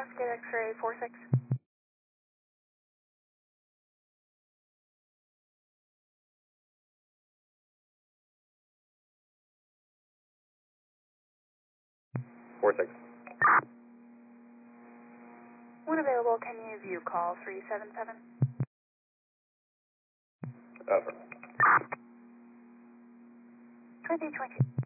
Cascade X-ray 46. Four six. When available, can you view call 377? Sir. 2020.